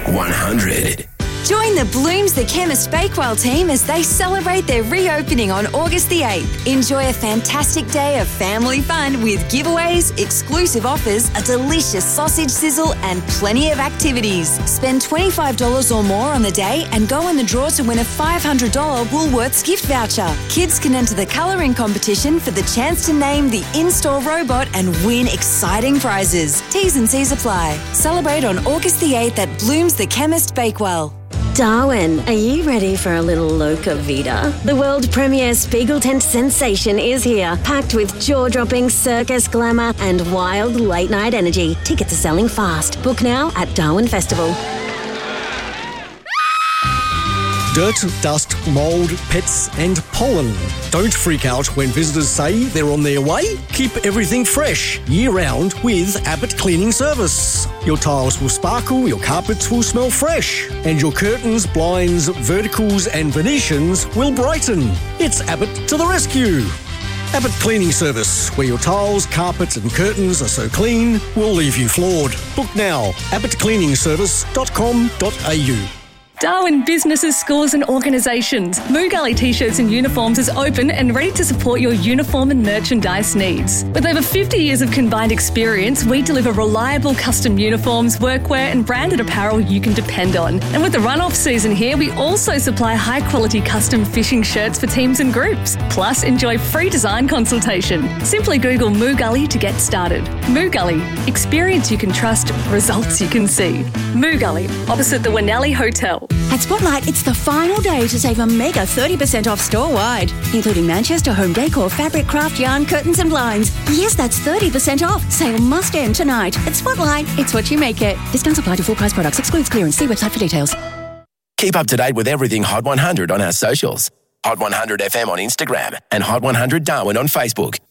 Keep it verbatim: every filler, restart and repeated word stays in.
one hundred. Join the Blooms the Chemist Bakewell team as they celebrate their reopening on August the eighth. Enjoy a fantastic day of family fun with giveaways, exclusive offers, a delicious sausage sizzle and plenty of activities. Spend twenty-five dollars or more on the day and go in the draw to win a five hundred dollars Woolworths gift voucher. Kids can enter the colouring competition for the chance to name the in-store robot and win exciting prizes. T's and C's apply. Celebrate on August the eighth at Blooms the Chemist Bakewell. Darwin, are you ready for a little Loca Vida? The world premiere Spiegel tent sensation is here, packed with jaw-dropping circus glamour and wild late-night energy. Tickets are selling fast. Book now at Darwin Festival. Dirt, dust, mould, pets and pollen. Don't freak out when visitors say they're on their way. Keep everything fresh year-round with Abbott Cleaning Service. Your tiles will sparkle, your carpets will smell fresh, and your curtains, blinds, verticals and Venetians will brighten. It's Abbott to the rescue. Abbott Cleaning Service, where your tiles, carpets and curtains are so clean, we'll leave you floored. Book now, abbott cleaning service dot com dot a u. Darwin businesses, schools and organisations. Moo Gully T-shirts and uniforms is open and ready to support your uniform and merchandise needs. With over fifty years of combined experience, we deliver reliable custom uniforms, workwear and branded apparel you can depend on. And with the run-off season here, we also supply high-quality custom fishing shirts for teams and groups. Plus, enjoy free design consultation. Simply Google Moo Gully to get started. Moo Gully. Experience you can trust, results you can see. Moo Gully, opposite the Winnelli Hotel. At Spotlight, it's the final day to save a mega thirty percent off store-wide, including Manchester home decor, fabric, craft, yarn, curtains and blinds. Yes, that's thirty percent off. Sale must end tonight. At Spotlight, it's what you make it. Discounts apply to full price products. Excludes clearance. See website for details. Keep up to date with everything Hot one hundred on our socials. Hot one hundred F M on Instagram and Hot one hundred Darwin on Facebook.